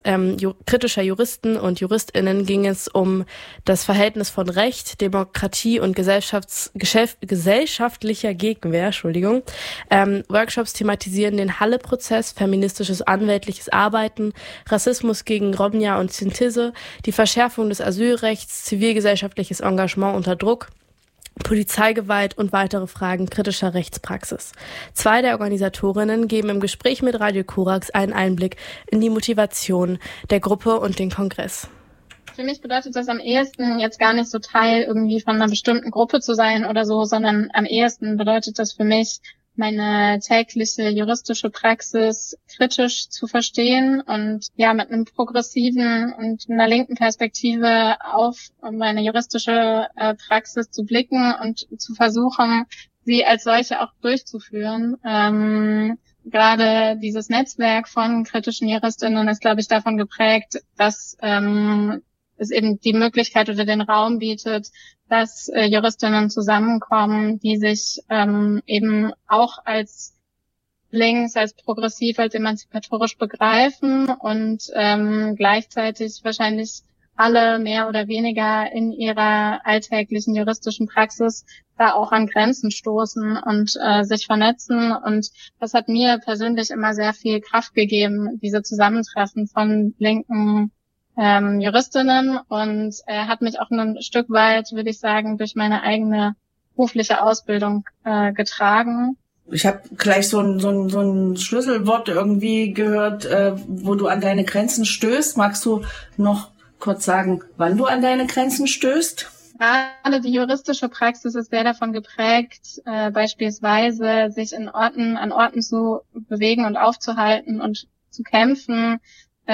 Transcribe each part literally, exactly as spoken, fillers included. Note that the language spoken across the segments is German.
ähm, ju- kritischer Juristen und JuristInnen ging es um das Verhältnis von Recht, Demokratie und Gesellschafts- Geschäft- gesellschaftlicher Gegenwehr. Entschuldigung. Ähm, Workshops thematisieren den Halle-Prozess, feministisches anwältliches Arbeiten, Rassismus gegen Romja und Sintize, die Verschärfung des Asylrechts, zivilgesellschaftliches Engagement unter Druck, Polizeigewalt und weitere Fragen kritischer Rechtspraxis. Zwei der Organisatorinnen geben im Gespräch mit Radio Korax einen Einblick in die Motivation der Gruppe und den Kongress. Für mich bedeutet das am ehesten jetzt gar nicht so Teil irgendwie von einer bestimmten Gruppe zu sein oder so, sondern am ehesten bedeutet das für mich, meine tägliche juristische Praxis kritisch zu verstehen und ja mit einem progressiven und einer linken Perspektive auf meine juristische äh, Praxis zu blicken und zu versuchen, sie als solche auch durchzuführen. Ähm, gerade dieses Netzwerk von kritischen JuristInnen ist, glaube ich, davon geprägt, dass ähm, es eben die Möglichkeit oder den Raum bietet, dass äh, Juristinnen zusammenkommen, die sich ähm, eben auch als links, als progressiv, als emanzipatorisch begreifen und ähm, gleichzeitig wahrscheinlich alle mehr oder weniger in ihrer alltäglichen juristischen Praxis da auch an Grenzen stoßen und äh, sich vernetzen. Und das hat mir persönlich immer sehr viel Kraft gegeben, diese Zusammentreffen von linken ähm, Juristinnen, und er äh, hat mich auch ein Stück weit, würde ich sagen, durch meine eigene berufliche Ausbildung äh, getragen. Ich habe gleich so ein, so, ein, so ein Schlüsselwort irgendwie gehört, äh, wo du an deine Grenzen stößt. Magst du noch kurz sagen, wann du an deine Grenzen stößt? Gerade die juristische Praxis ist sehr davon geprägt, äh, beispielsweise sich in Orten, an Orten zu bewegen und aufzuhalten und zu kämpfen,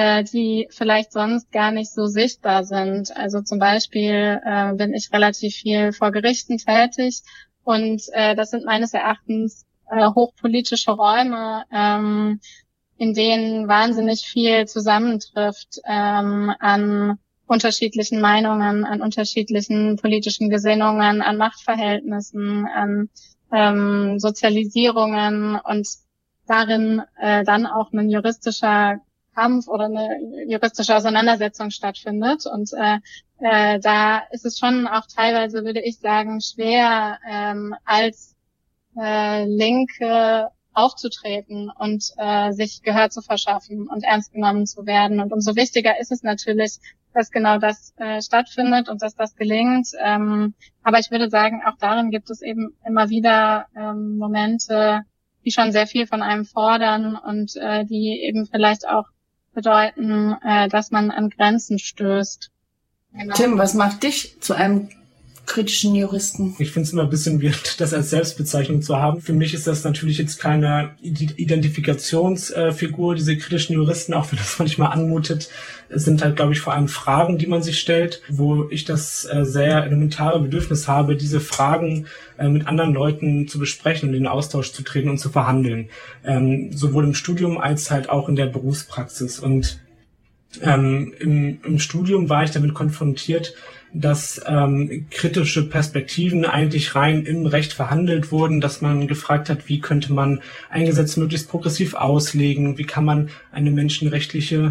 die vielleicht sonst gar nicht so sichtbar sind. Also zum Beispiel äh, bin ich relativ viel vor Gerichten tätig, und äh, das sind meines Erachtens äh, hochpolitische Räume, ähm, in denen wahnsinnig viel zusammentrifft ähm, an unterschiedlichen Meinungen, an unterschiedlichen politischen Gesinnungen, an Machtverhältnissen, an ähm, Sozialisierungen, und darin äh, dann auch ein juristischer Kampf oder eine juristische Auseinandersetzung stattfindet. Und äh, äh, da ist es schon auch teilweise, würde ich sagen, schwer, ähm, als äh, Linke aufzutreten und äh, sich Gehör zu verschaffen und ernst genommen zu werden. Und umso wichtiger ist es natürlich, dass genau das äh, stattfindet und dass das gelingt. Ähm, aber ich würde sagen, auch darin gibt es eben immer wieder ähm, Momente, die schon sehr viel von einem fordern und äh, die eben vielleicht auch bedeuten, äh, dass man an Grenzen stößt. Genau. Tim, was macht dich zu einem kritischen Juristen? Ich finde es immer ein bisschen weird, das als Selbstbezeichnung zu haben. Für mich ist das natürlich jetzt keine Identifikationsfigur, diese kritischen Juristen, auch wenn das manchmal anmutet. Es sind halt, glaube ich, vor allem Fragen, die man sich stellt, wo ich das äh, sehr elementare Bedürfnis habe, diese Fragen äh, mit anderen Leuten zu besprechen und in den Austausch zu treten und zu verhandeln. Ähm, sowohl im Studium als halt auch in der Berufspraxis. Und ähm, im, im Studium war ich damit konfrontiert, dass ähm, kritische Perspektiven eigentlich rein im Recht verhandelt wurden, dass man gefragt hat, wie könnte man ein Gesetz möglichst progressiv auslegen, wie kann man eine menschenrechtliche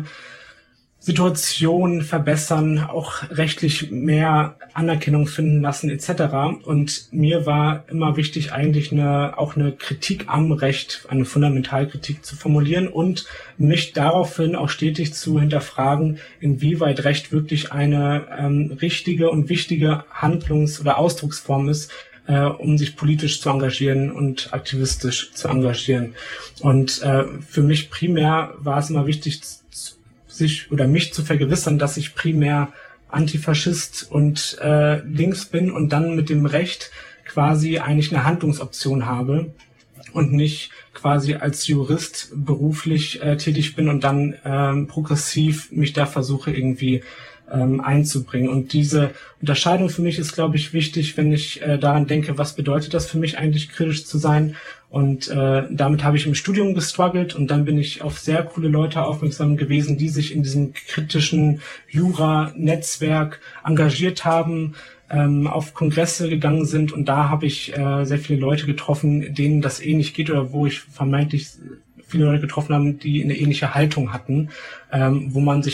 Situation verbessern, auch rechtlich mehr Anerkennung finden lassen et cetera. Und mir war immer wichtig, eigentlich eine auch eine Kritik am Recht, eine Fundamentalkritik zu formulieren und mich daraufhin auch stetig zu hinterfragen, inwieweit Recht wirklich eine ähm, richtige und wichtige Handlungs- oder Ausdrucksform ist, äh, um sich politisch zu engagieren und aktivistisch zu engagieren. Und äh, für mich primär war es immer wichtig, sich oder mich zu vergewissern, dass ich primär Antifaschist und äh, links bin und dann mit dem Recht quasi eigentlich eine Handlungsoption habe und nicht quasi als Jurist beruflich äh, tätig bin und dann ähm, progressiv mich da versuche irgendwie ähm, einzubringen. Und diese Unterscheidung für mich ist, glaube ich, wichtig, wenn ich äh, daran denke, was bedeutet das für mich eigentlich, kritisch zu sein. Und äh, damit habe ich im Studium gestruggelt und dann bin ich auf sehr coole Leute aufmerksam gewesen, die sich in diesem kritischen Jura-Netzwerk engagiert haben, ähm, auf Kongresse gegangen sind, und da habe ich äh, sehr viele Leute getroffen, denen das ähnlich geht oder wo ich vermeintlich viele Leute getroffen habe, die eine ähnliche Haltung hatten, ähm, wo man sich